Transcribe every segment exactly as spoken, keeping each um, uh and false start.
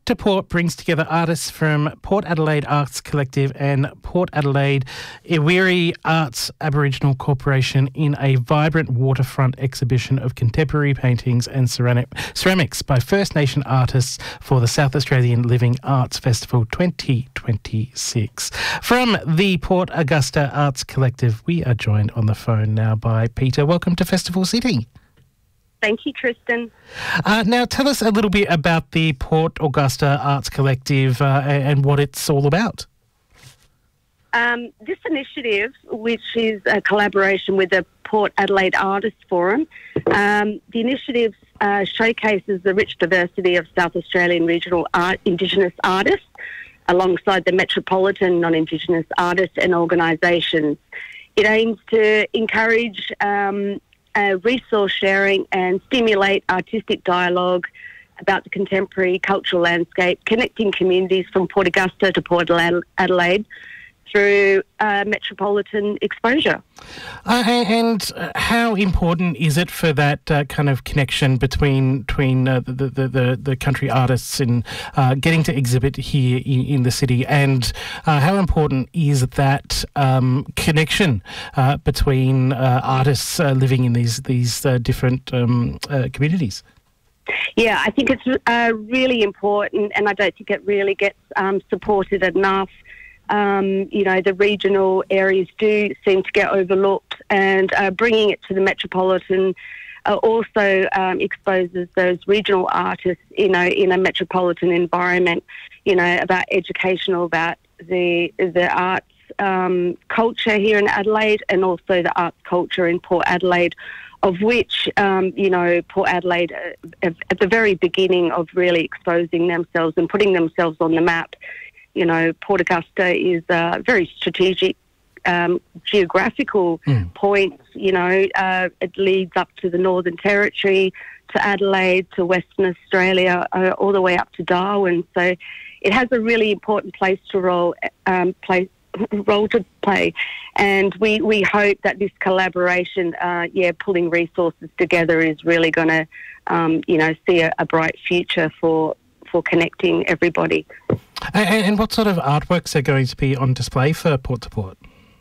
Port to Port brings together artists from Port Adelaide Arts Collective and Port Adelaide Iwiri Arts Aboriginal Corporation in a vibrant waterfront exhibition of contemporary paintings and ceramic, ceramics by First Nation artists for the South Australian Living Arts Festival twenty twenty-six. From the Port Augusta Arts Collective, we are joined on the phone now by Peter. Welcome to Festival City. Thank you, Tristan. Uh, now, tell us a little bit about the Port Augusta Arts Collective uh, and what it's all about. Um, this initiative, which is a collaboration with the Port Adelaide Artists Forum, um, the initiative uh, showcases the rich diversity of South Australian regional art, Indigenous artists, alongside the metropolitan non-Indigenous artists and organisations. It aims to encourage um, Uh, resource sharing and stimulate artistic dialogue about the contemporary cultural landscape, connecting communities from Port Augusta to Port Adelaide through uh, metropolitan exposure. Uh, and how important is it for that uh, kind of connection between between uh, the, the, the, the country artists and uh, getting to exhibit here in, in the city? And uh, how important is that um, connection uh, between uh, artists uh, living in these, these uh, different um, uh, communities? Yeah, I think it's uh, really important, and I don't think it really gets um, supported enough. Um, you know, the regional areas do seem to get overlooked, and uh, bringing it to the metropolitan uh, also um, exposes those regional artists, you know, in a metropolitan environment, you know, about educational, about the the arts um, culture here in Adelaide, and also the arts culture in Port Adelaide, of which, um, you know, Port Adelaide, uh, at the very beginning of really exposing themselves and putting themselves on the map. You know, Port Augusta is a very strategic um, geographical mm. point. You know, uh, it leads up to the Northern Territory, to Adelaide, to Western Australia, uh, all the way up to Darwin. So it has a really important place to roll, um, play, role to play. And we, we hope that this collaboration, uh, yeah, pulling resources together is really going to, um, you know, see a, a bright future for for connecting everybody. And, and what sort of artworks are going to be on display for Port to Port?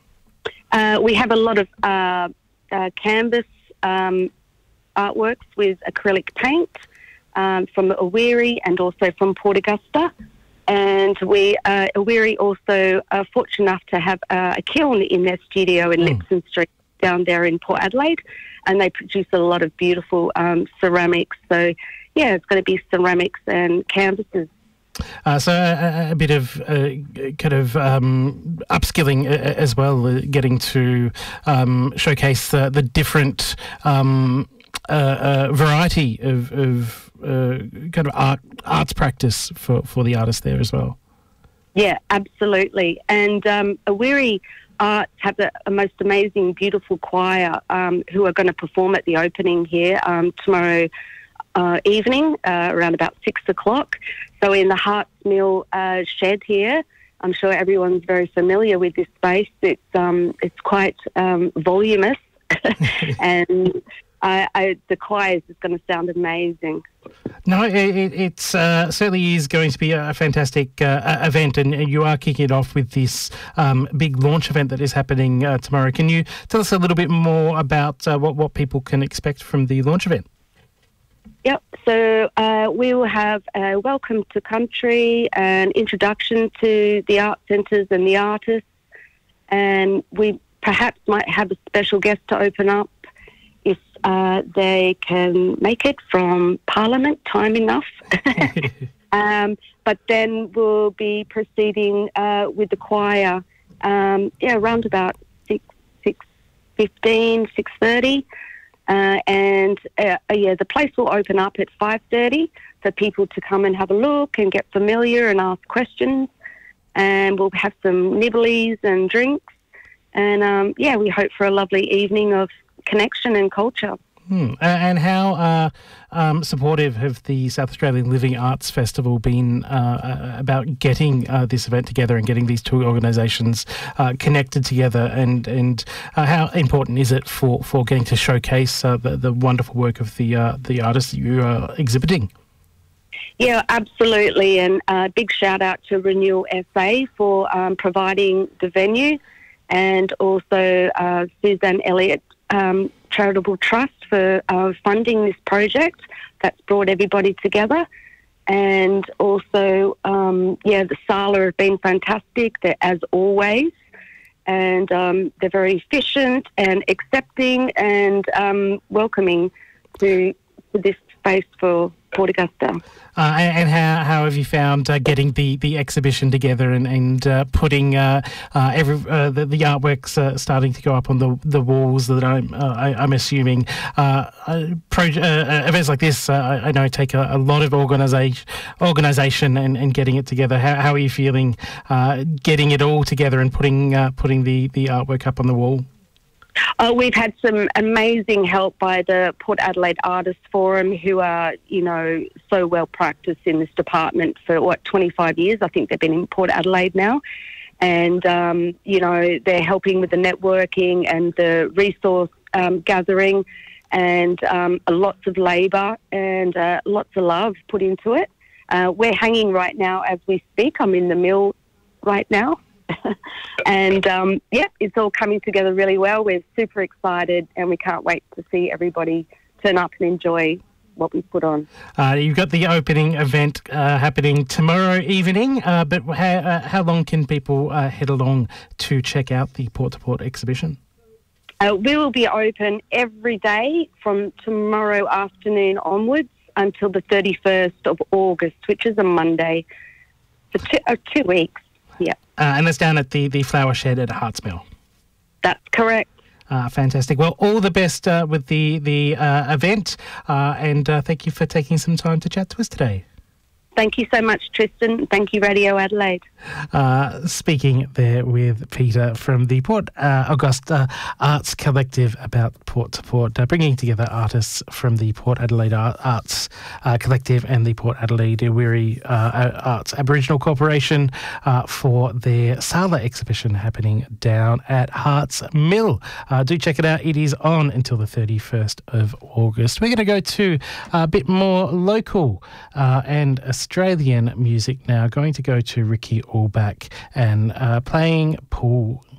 Uh, we have a lot of uh, uh, canvas um, artworks with acrylic paint um, from Iwiri and also from Port Augusta. And we, uh, Iwiri also are fortunate enough to have uh, a kiln in their studio in mm. Lipson Street down there in Port Adelaide, and they produce a lot of beautiful um, ceramics. So, yeah, it's going to be ceramics and canvases. Uh, so a, a bit of uh, kind of um, upskilling uh, as well, uh, getting to um, showcase uh, the different um, uh, uh, variety of, of uh, kind of art arts practice for, for the artists there as well. Yeah, absolutely. And um, Iwiri Arts have a, a most amazing, beautiful choir um, who are going to perform at the opening here um, tomorrow Uh, evening, uh, around about six o'clock. So in the Harts Mill uh, shed here, I'm sure everyone's very familiar with this space. It's um, it's quite um, voluminous, and I, I, the choirs is going to sound amazing. No, it it's, uh, certainly is going to be a fantastic uh, event, and you are kicking it off with this um, big launch event that is happening uh, tomorrow. Can you tell us a little bit more about uh, what, what people can expect from the launch event? Yep, so uh, we will have a welcome to country, an introduction to the art centres and the artists, and we perhaps might have a special guest to open up if uh, they can make it from Parliament, time enough. um, but then we'll be proceeding uh, with the choir, um, yeah, around about six, six fifteen, six thirty. Uh, and uh, yeah, the place will open up at five thirty for people to come and have a look and get familiar and ask questions. And we'll have some nibblies and drinks. And um, yeah, we hope for a lovely evening of connection and culture. Hmm. And how uh, um, supportive have the South Australian Living Arts Festival been uh, about getting uh, this event together and getting these two organisations uh, connected together? And and uh, how important is it for, for getting to showcase uh, the, the wonderful work of the uh, the artists that you are exhibiting? Yeah, absolutely. And uh, big shout out to Renewal S A for um, providing the venue, and also uh, Suzanne Elliott um, Charitable Trust for uh, funding this project that's brought everybody together. And also, um, yeah, the Sala have been fantastic, they're, as always. And um, they're very efficient and accepting and um, welcoming to, to this space for Port Augusta. Uh, and and how, how have you found uh, getting the, the exhibition together and, and uh, putting uh, uh, every uh, the, the artworks uh, starting to go up on the the walls that I'm uh, I, I'm assuming uh, uh, pro, uh, events like this uh, I, I know take a, a lot of organisation organisation and, and getting it together. How, how are you feeling uh, getting it all together and putting uh, putting the, the artwork up on the wall? Oh, we've had some amazing help by the Port Adelaide Artists Forum, who are, you know, so well practiced in this department for, what, twenty-five years? I think they've been in Port Adelaide now. And, um, you know, they're helping with the networking and the resource um, gathering, and um, lots of labour and uh, lots of love put into it. Uh, we're hanging right now as we speak. I'm in the mill right now. And, um, yeah, it's all coming together really well. We're super excited and we can't wait to see everybody turn up and enjoy what we put on. Uh, you've got the opening event uh, happening tomorrow evening, uh, but how, uh, how long can people uh, head along to check out the Port to Port exhibition? Uh, we will be open every day from tomorrow afternoon onwards until the thirty-first of August, which is a Monday, for two, uh, two weeks. Yeah. Uh, and that's down at the, the Flower Shed at Harts Mill. That's correct. Uh, fantastic. Well, all the best uh, with the, the uh, event, uh, and uh, thank you for taking some time to chat to us today. Thank you so much, Tristan. Thank you, Radio Adelaide. Uh, speaking there with Peter from the Port uh, Augusta Arts Collective about Port to Port, uh, bringing together artists from the Port Adelaide Arts uh, Collective and the Port Adelaide Wiri uh, Arts Aboriginal Corporation uh, for their Sala exhibition happening down at Harts Mill. Uh, do check it out. It is on until the thirty-first of August. We're going to go to a bit more local uh, and Australian music now. Going to go to Ricky Allback and uh, playing Pool